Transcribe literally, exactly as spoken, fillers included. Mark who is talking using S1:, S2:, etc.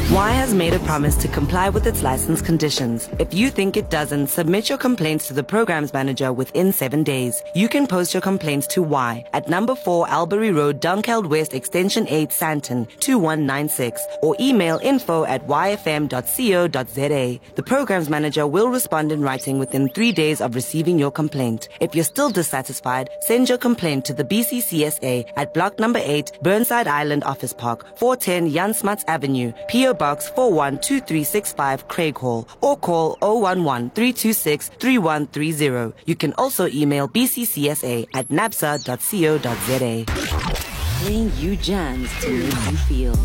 S1: Y has made a promise to comply with its license conditions. If you think it doesn't, submit your complaints to the programs manager within seven days. You can post your complaints to Y at number four Albury Road, Dunkeld West, extension eight, Santon, two one nine six, or email info at y f m dot co dot z a. The programs manager will respond in writing within three days of receiving your complaint. If you're still dissatisfied, send your complaint to the B C C S A at block number eight, Burnside Island Office Park, four ten Jan Smuts Avenue, P O Box four one two three six five, Craig Hall, or call zero one one, three two six, three one three zero. You can also email b c c s a at napsa dot co dot z a. Playing you jams to make you feel.